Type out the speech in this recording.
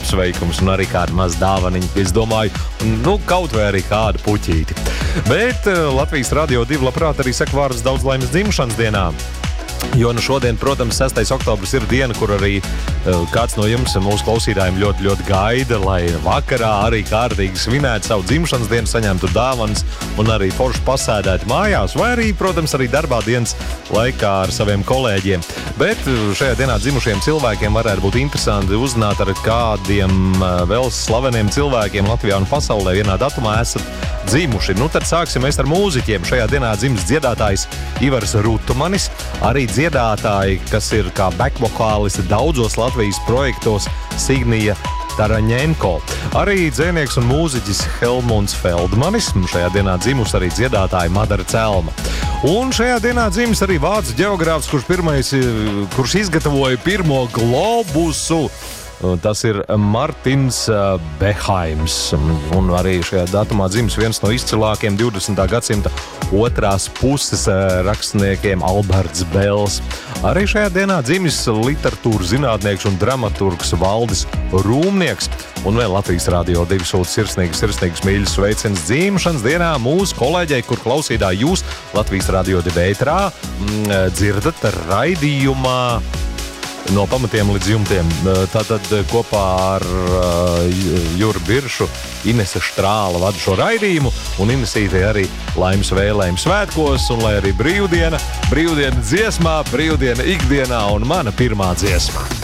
apsveikums un arī kāda maz dāvaniņa. Es domāju, kaut vai arī kādu puķīti. Bet Latvijas Radio 2 labprāt arī saka vārdus daudz laimes dzimšanas dienā. Jo šodien, protams, 6. oktobris ir diena, kur arī kāds no jums, mūsu klausītājiem, ļoti, ļoti gaida, lai vakarā arī kārtīgi svinētu savu dzimšanas dienu, saņemtu dāvanas un arī forši pasēdētu mājās, vai arī, protams, arī darbā dienas laikā ar saviem kolēģiem. Bet šajā dienā dzimušiem cilvēkiem varētu būt interesanti uzzināt, ar kādiem vēl slaveniem cilvēkiem Latvijā un pasaulē vienā datumā esat dzimuši. Tad sāksim mēs ar mūziķiem. Šajā dienā dzimis dziedātājs Ivars Rutumanis, arī dziedātāji, kas ir kā backvokālisti daudzos Latvijas projektos, Signija Taraņenko. Arī dzēnieks un mūziķis Helmunds Feldmanis. Šajā dienā dzimus arī dziedātāja Madara Celma. Un šajā dienā dzimis arī vācu ģeogrāfs, kurš izgatavoja pirmo globusu. Tas ir Martins Behaims. Un arī šajā datumā dzimis viens no izcilākiem 20. gadsimta otrās puses rakstniekiem Alberts Bels. Arī šajā dienā dzimis literatūras zinātnieks un dramaturgs Valdis Rūmnieks. Un vēl Latvijas Radio 2 sūta sirsnīgas mīļas sveiciens dzimšanas dienā mūsu kolēģei, kur klausītāji jūs Latvijas Radio 2 ētrā dzirdat raidījumā No pamatiem līdz jumtiem. Tātad kopā ar Juru Biršu Inese Štrāla vada šo raidījumu, un Inesītei arī laimes vēlējums svētkos, un lai arī brīvdiena dziesmā, brīvdiena ikdienā un mana pirmā dziesma.